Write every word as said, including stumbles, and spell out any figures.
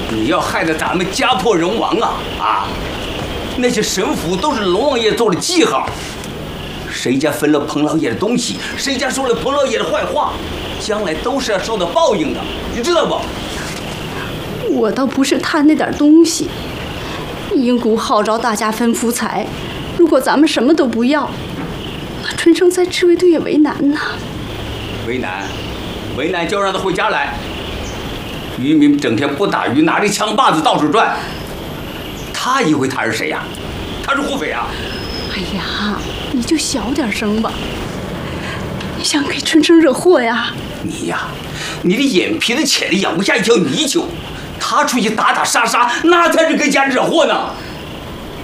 你要害得咱们家破人亡啊啊！那些神符都是龙王爷做的记号，谁家分了彭老爷的东西，谁家说了彭老爷的坏话，将来都是要受到报应的，你知道不？ 我倒不是贪那点东西，阴谷号召大家分福财，如果咱们什么都不要，那春生在赤卫队也为难呐。 为难，为难就让他回家来。渔民整天不打鱼，拿着枪把子到处转，他以为他是谁呀？他是护匪啊！ 哎呀，你就小点声吧，你想给春生惹祸呀？ 你呀，你的眼皮子浅的养不下一条泥鳅。他出去打打杀杀，那才是给家惹祸呢。